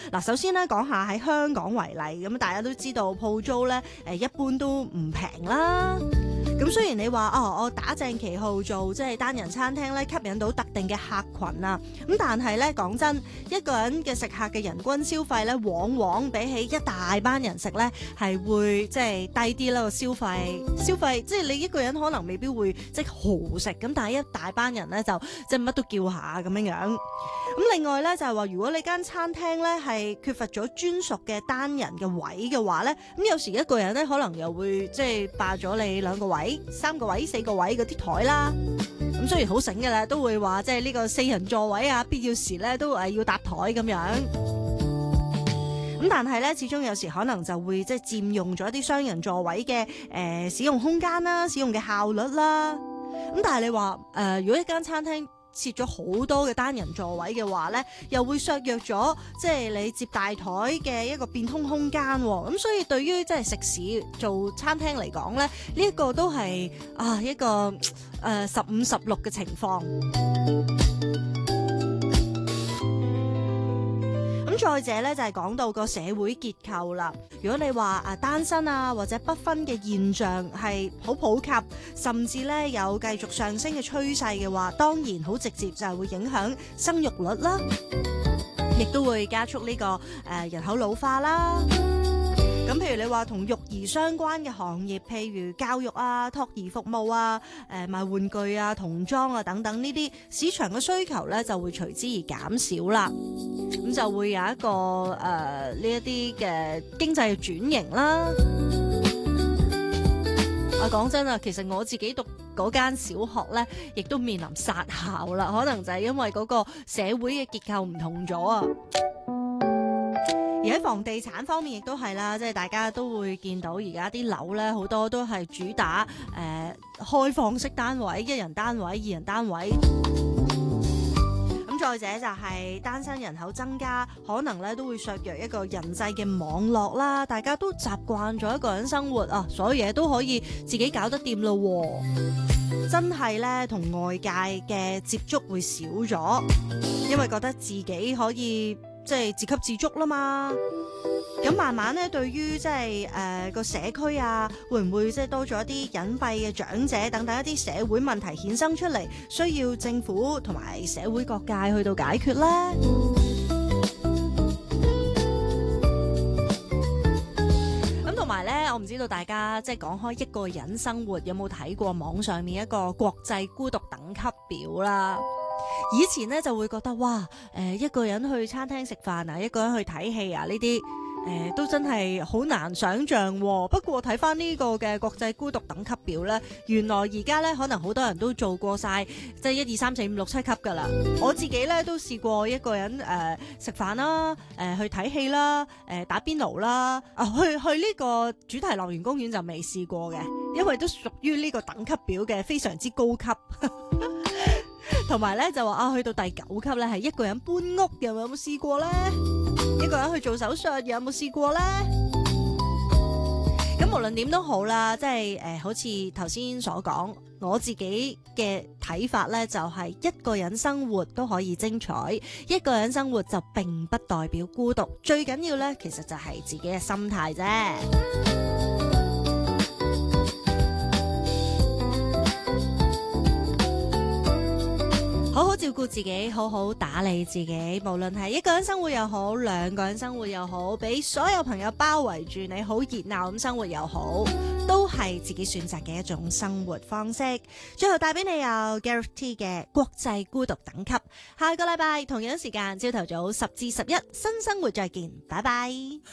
嗱，首先咧講下喺香港為例，咁大家都知道鋪租咧一般都唔平啦。咁雖然你話我打正旗號做即係單人餐廳咧，吸引到特定嘅客群啊，咁但係咧講真，一個人嘅食客嘅人均消費咧，往往比起一大班人食咧係會即係低啲啦個消費，即係你一個人可能未必會即係豪食，咁但係一大班人咧就即係乜都叫下咁樣樣。咁另外咧就係話，如果你間餐廳咧係缺乏咗專屬嘅單人嘅位嘅話咧，咁有時一個人咧可能又會即係霸咗你2個位、3個位、4個位嗰啲台啦。咁雖然好醒嘅啦，都會話即係呢個4人座位啊，必要時咧都要搭台咁樣。咁但係咧，始終有時可能就會即係佔用咗一啲雙人座位嘅使用空間啦，使用嘅效率啦。咁但係你話如果一間餐廳設咗好多嘅單人座位嘅話咧，又會削弱咗即係你接大台嘅一個變通空間。咁所以對於即係食肆做餐廳嚟講咧，呢一個都係一個15-16嘅情況。咁再者咧就係講到個社會結構啦。如果你話單身啊或者不婚嘅現象係好普及，甚至咧有繼續上升嘅趨勢嘅話，當然好直接就係會影響生育率啦，亦都會加速呢個人口老化啦。咁譬如你話同育兒相關嘅行業，譬如教育啊、託兒服務啊、賣玩具啊、童裝啊等等呢啲，市場嘅需求咧就會隨之而減少啦。咁就會有一個呢一啲嘅經濟嘅轉型啦。講真啊，其實我自己讀嗰間小學咧，亦都面臨殺校啦。可能就係因為嗰個社會嘅結構唔同咗啊。而喺房地產方面亦都係啦，即係大家都會見到而家啲樓咧好多都係主打開放式單位、1人單位、2人單位。咁再者就係單身人口增加，可能咧都會削弱一個人際嘅網絡啦。大家都習慣咗一個人生活啊，所有嘢都可以自己搞得掂咯。真係咧同外界嘅接觸會少咗，因為覺得自己可以即係自給自足啦嘛。咁慢慢咧，對於即係個社區啊，會唔會即係多咗一啲隱蔽嘅長者等等一啲社會問題衍生出嚟，需要政府同埋社會各界去到解決呢？咁同埋咧，我唔知道大家即係講開一個人生活，有冇睇過網上面一個國際孤獨等級表啦？以前咧就會覺得哇，一個人去餐廳食飯啊，一個人去睇戲啊，呢啲都真係好難想像喎。不過睇翻呢個嘅國際孤獨等級表咧，原來而家咧可能好多人都做過晒，即係1、2、3、4、5、6、7級㗎啦。我自己咧都試過一個人食飯啦，去睇戲啦，打邊爐啦，去呢個主題樂園公園就未試過嘅，因為都屬於呢個等級表嘅非常之高級。同埋咧就話去到第9級咧係一個人搬屋，有冇試過咧？一個人去做手術有冇試過咧？咁無論點都好啦，即係好似頭先所講，我自己嘅睇法咧就係一個人生活都可以精彩，一個人生活就並不代表孤獨，最緊要咧其實就係自己嘅心態啫。好好照顧自己，好好打理自己，無論係一個人生活又好，2個人生活又好，俾所有朋友包圍住你，好熱鬧咁生活又好，都係自己選擇嘅一種生活方式。最後帶俾你有 Gareth T 嘅國際孤獨等級。下個禮拜同樣時間，朝頭早10至11，新生活再見，拜拜。